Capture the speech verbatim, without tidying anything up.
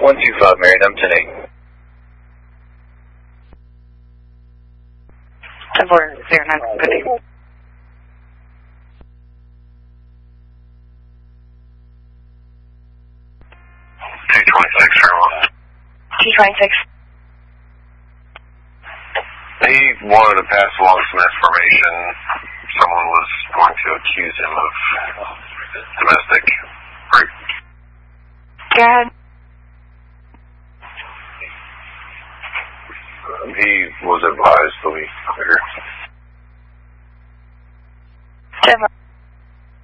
one two five, Mary, I'm ten eight. ten four zero nine, good day. T twenty-six, farewell. T twenty-six. He wanted to pass along some information. Someone was going to accuse him of domestic rape. Go ahead.